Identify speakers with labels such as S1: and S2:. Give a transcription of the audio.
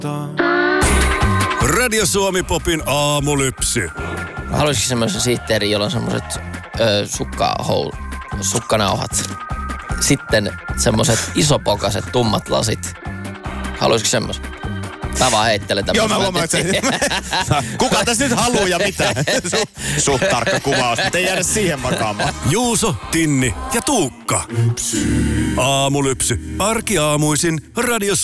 S1: Radio Suomi Popin aamulypsy.
S2: Haluaisitko semmoisen sihteerin, jolla on semmoiset sukkanauhat? Sitten semmoiset isopokaset tummat lasit. Haluaisitko semmoisen? Mä vaan heittelen tämmöisen.
S3: Joo, mä huomaan, että kuka tässä nyt haluaa ja mitä? Suht tarkka kuvaus, mutta ei jäädä siihen makaamaan.
S1: Juuso, Tinni ja Tuukka. Aamulypsy. Arkiaamuisin Radio